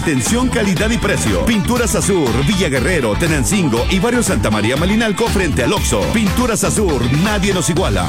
Atención, calidad y precio. Pinturas Azur, Villa Guerrero, Tenancingo y Barrio Santa María Malinalco frente al Oxxo. Pinturas Azur, nadie nos iguala.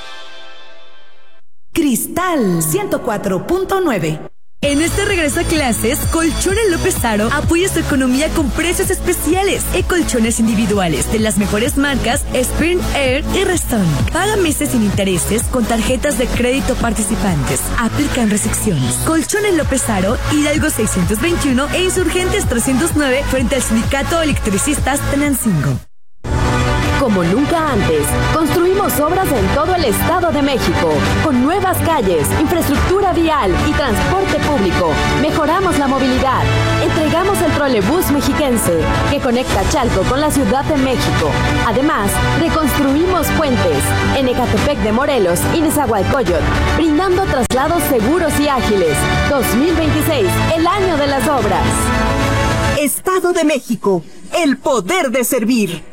Cristal 104.9. En este regreso a clases, Colchones López Aro apoya su economía con precios especiales en colchones individuales de las mejores marcas Spring Air y Restone. Paga meses sin intereses con tarjetas de crédito participantes. Aplican restricciones. Colchones López Aro, Hidalgo 621 e Insurgentes 309 frente al Sindicato Electricistas Tenancingo. Como nunca antes, construimos obras en todo el Estado de México, con nuevas calles, infraestructura vial y transporte público. Mejoramos la movilidad. Entregamos el trolebús mexiquense, que conecta Chalco con la Ciudad de México. Además, reconstruimos puentes en Ecatepec de Morelos y Nezahualcóyotl, brindando traslados seguros y ágiles. 2026, el año de las obras. Estado de México, el poder de servir.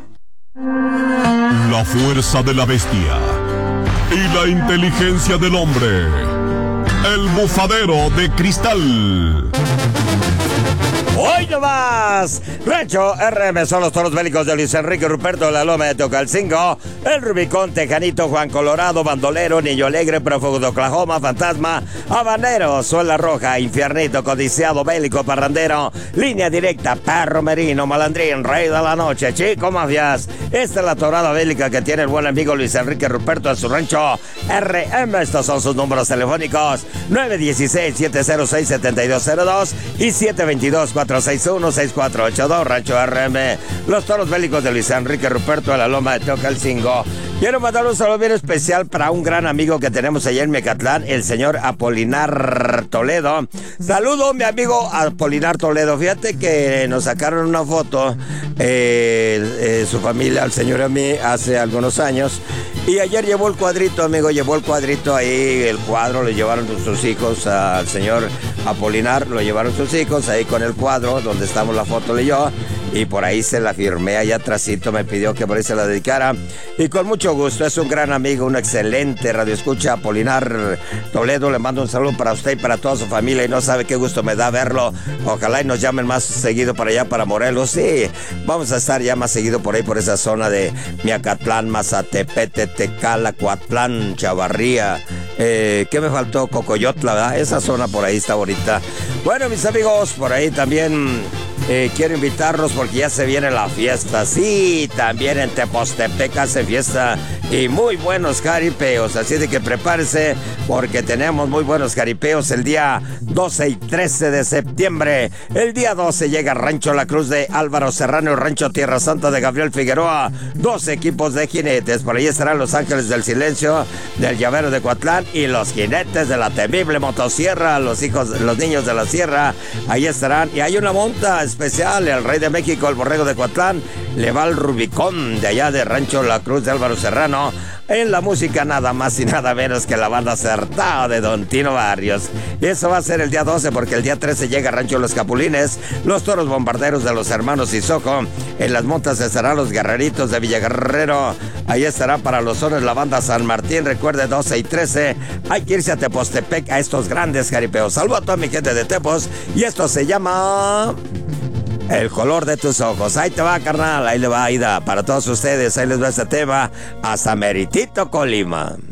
La fuerza de la bestia y la inteligencia del hombre. El bufadero de cristal. ¡Hoy no más! Rancho RM son los toros bélicos de Luis Enrique Ruperto de la Loma de Tocalcingo, el Rubicón, Tejanito, Juan Colorado, Bandolero, Niño Alegre, Prófugo de Oklahoma, Fantasma, Habanero, Suela Roja, Infiernito, Codiciado, Bélico, Parrandero, Línea Directa, Perro Merino, Malandrín, Rey de la Noche, Chico Mafias. Esta es la torada bélica que tiene el buen amigo Luis Enrique Ruperto en su rancho RM. Estos son sus números telefónicos: 916-706-7202 y 722-461-6482. Rancho RM, los toros bélicos de Luis Enrique Ruperto de la Loma de Tocalcingo. Quiero mandar un saludo bien especial para un gran amigo que tenemos allá en Mecatlán, el señor Apolinar Toledo. Saludo, mi amigo Apolinar Toledo. Fíjate que nos sacaron una foto, su familia, el señor y a mí, hace algunos años. Y ayer llevó el cuadrito, amigo, llevó el cuadrito ahí, el cuadro, le llevaron sus hijos al señor Apolinar, lo llevaron sus hijos ahí con el cuadro, donde estamos la foto, leyó. Y por ahí se la firmé, allá atrásito me pidió que por ahí se la dedicara. Y con mucho gusto, es un gran amigo, un excelente radioescucha, Apolinar Toledo. Le mando un saludo para usted y para toda su familia. Y no sabe qué gusto me da verlo. Ojalá y nos llamen más seguido para allá, para Morelos. Sí, vamos a estar ya más seguido por ahí, por esa zona de Miacatlán, Mazatepete, Tecala, Coatlán, Chavarría. ¿Qué me faltó? Cocoyotla, ¿verdad? Esa zona por ahí está bonita. Bueno, mis amigos, por ahí también... quiero invitarlos porque ya se viene la fiesta. Sí, también en Tepostepec hace fiesta y muy buenos jaripeos. Así de que prepárese porque tenemos muy buenos jaripeos el día 12 y 13 de septiembre. El día 12 llega Rancho La Cruz de Álvaro Serrano y Rancho Tierra Santa de Gabriel Figueroa. 12 equipos de jinetes. Por ahí estarán los Ángeles del Silencio del Llavero de Coatlán y los jinetes de la temible motosierra, los niños de la sierra. Ahí estarán. Y hay una monta especial, el Rey de México, el Borrego de Coatlán, le va al Rubicón de allá de Rancho La Cruz de Álvaro Serrano. En la música nada más y nada menos que la banda Acertada de Don Tino Barrios. Y eso va a ser el día 12 porque el día 13 llega Rancho Los Capulines, los Toros Bombarderos de los Hermanos Isoco. En las montas estarán los Guerreritos de Villaguerrero. Ahí estará para los sones la banda San Martín. Recuerde, 12 y 13 hay que irse a Tepostepec a estos grandes jaripeos. Saludo a toda mi gente de Tepos y esto se llama... El color de tus ojos. Ahí te va, carnal. Ahí le va, Aida. Para todos ustedes, ahí les va este tema. Hasta Meritito, Colima.